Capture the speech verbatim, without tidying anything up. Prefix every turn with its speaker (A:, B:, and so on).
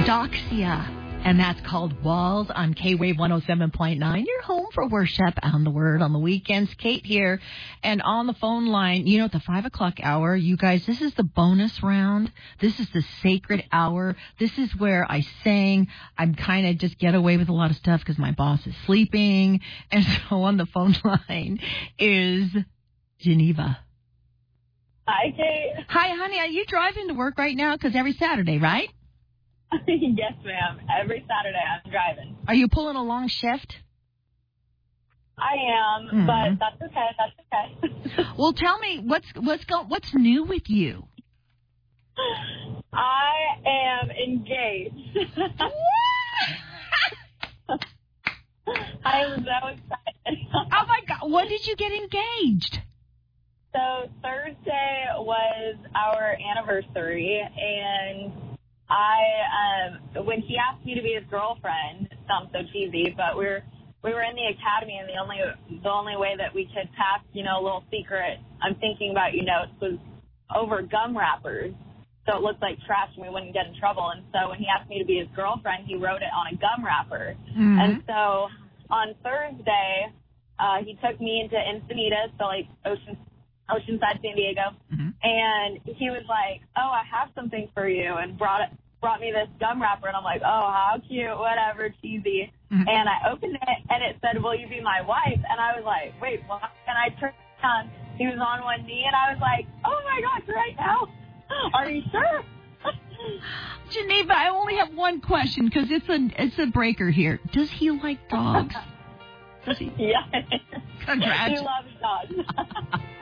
A: Eudoxia. And that's called Walls on K-Wave one oh seven point nine. You're home for worship on the Word on the weekends. Kate here. And on the phone line, you know, at the five o'clock hour, you guys, this is the bonus round. This is the sacred hour. This is where I sing. I'm kind of just get away with a lot of stuff because my boss is sleeping. And so on the phone line is Geneva.
B: Hi, Kate.
A: Hi, honey. Are you driving to work right now? Because every Saturday, right?
B: Yes, ma'am. Every Saturday I'm driving.
A: Are you pulling a long shift?
B: I am, mm-hmm. but that's okay. That's okay.
A: Well, tell me what's what's go, what's new with you?
B: I am engaged. I am so excited.
A: Oh my God! When did you get engaged?
B: So Thursday was our anniversary, and I, um, when he asked me to be his girlfriend, it sounds so cheesy, but we were, we were in the academy, and the only, the only way that we could pass, you know, a little secret, I'm thinking about you notes, was over gum wrappers. So it looked like trash and we wouldn't get in trouble. And so when he asked me to be his girlfriend, he wrote it on a gum wrapper. Mm-hmm. And so on Thursday, uh, he took me into Encinitas, so like Ocean, Oceanside, San Diego. Mm-hmm. And he was like, oh, I have something for you, and brought it, brought me this gum wrapper. And I'm like, oh, how cute, whatever, cheesy. Mm-hmm. And I opened it, and it said, will you be my wife? And I was like, wait, what? And I turned on. He was on one knee, and I was like, oh, my gosh, right now? Are you sure?
A: Geneva, I only have one question because it's a it's a breaker here. Does he like dogs? Does he?
B: Yeah.
A: Congrats.
B: He loves dogs.